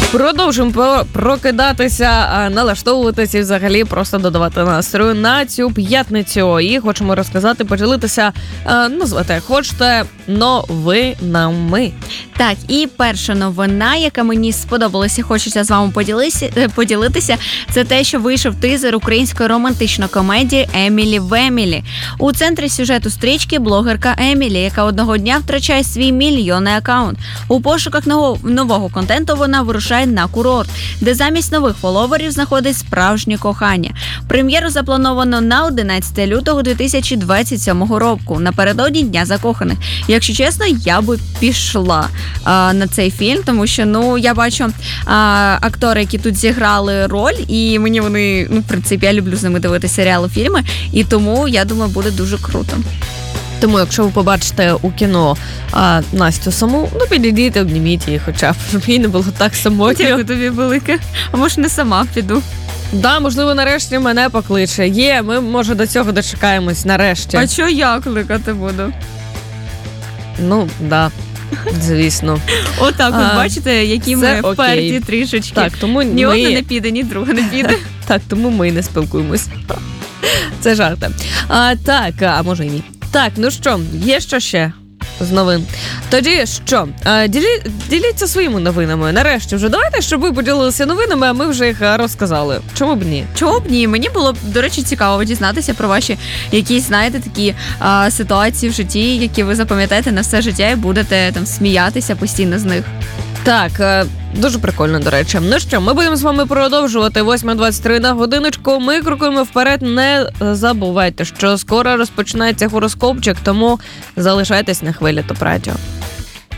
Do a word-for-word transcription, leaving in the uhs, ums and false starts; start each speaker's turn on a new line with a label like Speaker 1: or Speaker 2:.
Speaker 1: Продовжуємо прокидатися, налаштовуватися і взагалі просто додавати настрою на цю п'ятницю. І хочемо розказати, поділитися, назвати як хочете, новинами.
Speaker 2: Так, і перша новина, яка мені сподобалася, хочеться з вами поділитися, це те, що вийшов тизер української романтичної комедії «Емілі в Емілі». У центрі сюжету стрічки блогерка Емілі, яка одного дня втрачає свій мільйонний акаунт. У пошуках нового контенту вона вирушає на курорт, де замість нових фоловерів знаходить справжнє кохання. Прем'єру заплановано на одинадцяте лютого дві тисячі двадцять сьомого року, напередодні Дня закоханих. Якщо чесно, я би пішла а, на цей фільм, тому що, ну, я бачу а, актори, які тут зіграли роль, і мені вони, ну, в принципі, я люблю з ними дивитися серіали, фільми, і тому, я думаю, буде дуже круто.
Speaker 1: Тому, якщо ви побачите у кіно а, Настю саму, ну підійдіть, обніміть її хоча б, щоб їй не було так самотньо.
Speaker 2: Дякую тобі велике. А може не сама піду.
Speaker 1: Да, можливо, нарешті мене покличе. Є, ми, може, до цього дочекаємось нарешті.
Speaker 2: А що я кликати буду?
Speaker 1: Ну, да, звісно.
Speaker 2: Отак, от бачите, які ми
Speaker 1: окей.
Speaker 2: вперті трішечки.
Speaker 1: Так, тому
Speaker 2: ні
Speaker 1: ми...
Speaker 2: одна не піде, ні друга не піде.
Speaker 1: Так, тому ми не спілкуємось. Це жарти. А, так, а може і ні. Так, ну що, є що ще з новин? Тоді що? Ділі, діліться своїми новинами. Нарешті вже давайте, щоб ви поділилися новинами, а ми вже їх розказали. Чому б ні?
Speaker 2: Чому б ні? Мені було, до речі, цікаво дізнатися про ваші якісь, знаєте, такі а, ситуації в житті, які ви запам'ятаєте на все життя і будете там сміятися постійно з них.
Speaker 1: Так, дуже прикольно, до речі. Ну що, ми будемо з вами продовжувати. восьма двадцять три на годиночку. Ми крокуємо вперед. Не забувайте, що скоро розпочинається гороскопчик, тому залишайтесь на хвилі Топ Радіо.